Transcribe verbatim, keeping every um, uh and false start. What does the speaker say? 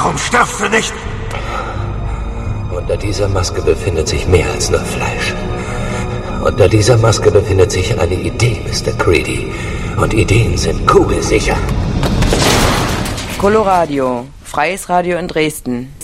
Warum stirbst du nicht? Unter dieser Maske befindet sich mehr als nur Fleisch. Unter dieser Maske befindet sich eine Idee, Mister Creedy. Und Ideen sind kugelsicher. Coloradio, freies Radio in Dresden.